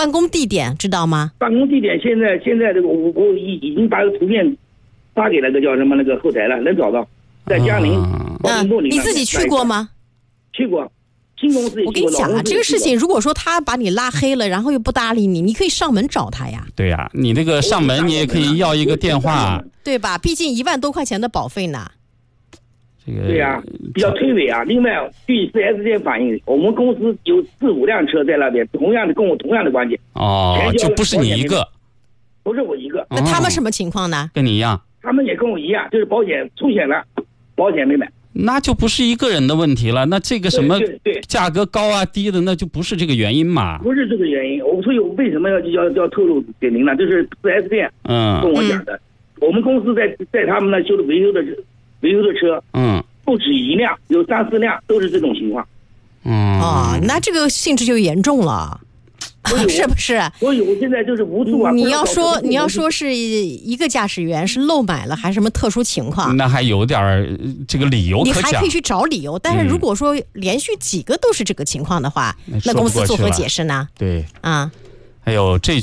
办公地点知道吗？ 办公地点现在这个我已经把图片发给那个叫什么那个后台了，能找到，在江宁你自己去过吗？ 去过，新公司也去过。 我跟你讲啊，这个事情如果说他把你拉黑了，然后又不搭理你，你可以上门找他呀。 对呀，你那个上门你也可以要一个电话， 对吧？毕竟1万多块钱的保费呢。 这个对呀，比较推诿啊。另外，据 4S 店反映，我们公司有4-5辆车在那边，跟我同样的观点。 就不是你一个， 不是我一个。 那他们什么情况呢？ 跟你一样。 他们也跟我一样，就是保险出险了，保险没买。 那就不是一个人的问题了，那这个什么价格高啊低的，那就不是这个原因嘛。 不是这个原因，所以为什么要透露给您呢？就是 4S 店跟我讲的，我们公司在他们那修的维修的车，不止1辆，有3-4辆都是这种情况。 那这个性质就严重了。是不是？ 所以我现在就是无助啊！ 你要说是一个驾驶员是漏买了，还是什么特殊情况？ 那还有点这个理由可讲。 你还可以去找理由，但是如果说连续几个都是这个情况的话，那公司作何解释呢？ 对啊，还有这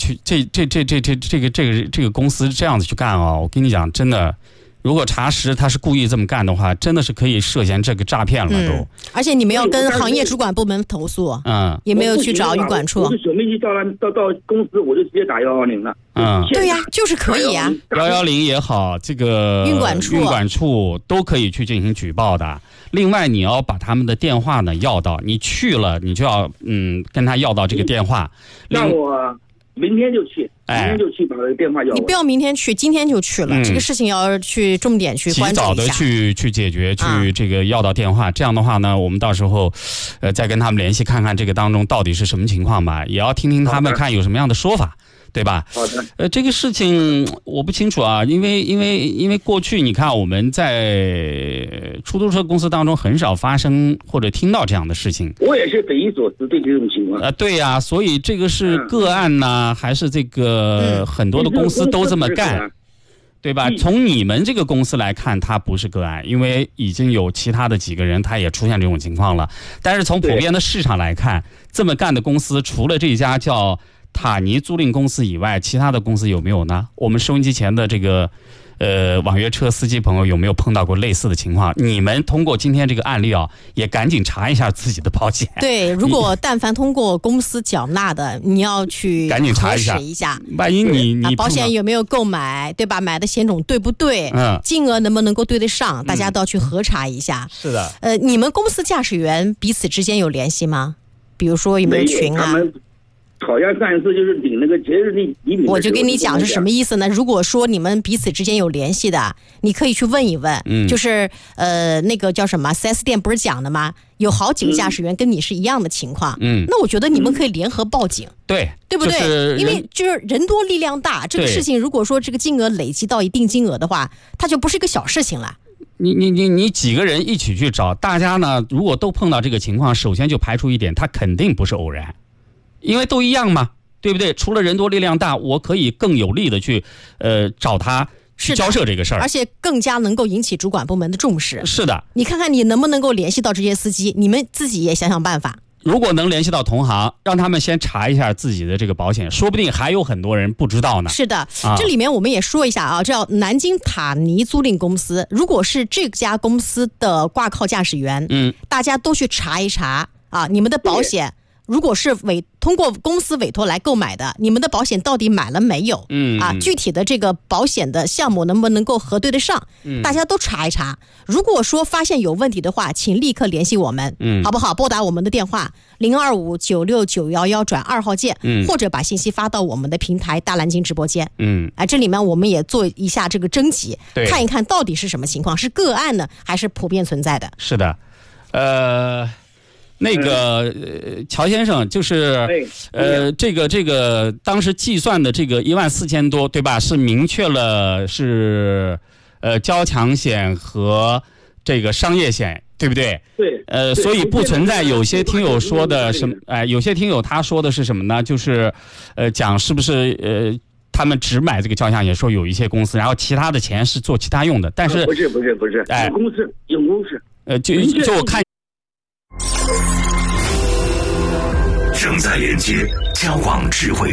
个公司这样子去干啊，我跟你讲，真的。如果查实他是故意这么干的话，真的是可以涉嫌这个诈骗了都。 而且你们要跟行业主管部门投诉，也没有去找运管处。 我就准备去到公司，我就直接打110了。 对呀，就是可以啊。 110也好，这个运管处都可以去进行举报的。另外，你要把他们的电话呢要到，你去了，你就要跟他要到这个电话。 让我明天就去。明天就去把这个电话要。 你不要明天去，今天就去了。这个事情要去重点去关注一下， 及早的去解决，去这个要到电话。这样的话呢，我们到时候再跟他们联系，看看这个当中到底是什么情况吧，也要听听他们看有什么样的说法。对吧？ 好的。 这个事情我不清楚啊，因为过去你看我们在出租车公司当中很少发生或者听到这样的事情。 我也是匪夷所思对这种情况。 对呀，所以这个是个案呢，还是这个很多的公司都这么干？对吧？从你们这个公司来看，它不是个案，因为已经有其他的几个人他也出现这种情况了。但是从普遍的市场来看，这么干的公司除了这一家叫塔尼租赁公司以外，其他的公司有没有呢？我们收音机前的这个网约车司机朋友有没有碰到过类似的情况？你们通过今天这个案例啊，也赶紧查一下自己的保险。 对，如果但凡通过公司缴纳的，你要去赶紧查一下， 万一你保险有没有购买，对吧？买的险种对不对？金额能不能够对得上？大家都要去核查一下。 是的。 你们公司驾驶员彼此之间有联系吗？比如说有没有群啊？ 好像上一次就是领那个节日礼品， 我就跟你讲是什么意思呢？如果说你们彼此之间有联系的，你可以去问一问，就是那个叫什么 4S 店不是讲的吗？有好几个驾驶员跟你是一样的情况，那我觉得你们可以联合报警，对不对？因为就是人多力量大，这个事情如果说这个金额累积到一定金额的话，它就不是一个小事情了。 你几个人一起去找，大家呢如果都碰到这个情况，首先就排除一点，它肯定不是偶然。因为都一样嘛，对不对？除了人多力量大，我可以更有力的去找他去交涉这个事儿， 而且更加能够引起主管部门的重视。 是的， 你看看你能不能够联系到这些司机，你们自己也想想办法。 如果能联系到同行，让他们先查一下自己的这个保险，说不定还有很多人不知道呢。是的，这里面我们也说一下啊，这叫南京塔尼租赁公司。如果是这家公司的挂靠驾驶员，大家都去查一查啊，你们的保险。如果是通过公司委托来购买的，你们的保险到底买了没有？具体的这个保险的项目能不能够核对得上？大家都查一查。如果说发现有问题的话，请立刻联系我们，好不好？拨打我们的电话025969111转2号键，或者把信息发到我们的平台大蓝鲸直播间。这里面我们也做一下这个征集，看一看到底是什么情况，是个案呢，还是普遍存在的？是的，那个乔先生就是这个当时计算的这个14000多，对吧？是明确了是交强险和这个商业险，对不对？ 对。 所以不存在有些听友说的什么，有些听友他说的是什么呢？就是讲是不是他们只买这个交强险，说有一些公司，然后其他的钱是做其他用的，但是不是，有公司就我看。 正在连接交广智慧